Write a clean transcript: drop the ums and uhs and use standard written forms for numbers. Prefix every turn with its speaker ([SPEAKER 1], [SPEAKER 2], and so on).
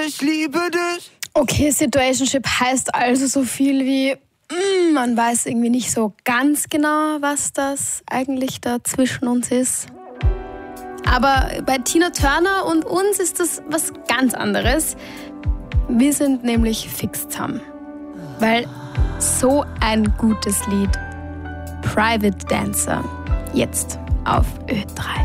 [SPEAKER 1] Ich liebe dich.
[SPEAKER 2] Okay, Situationship heißt also so viel wie, man weiß irgendwie nicht so ganz genau, was das eigentlich da zwischen uns ist. Aber bei Tina Turner und uns ist das was ganz anderes. Wir sind nämlich fix zusammen. Weil so ein gutes Lied, Private Dancer, jetzt auf Ö3.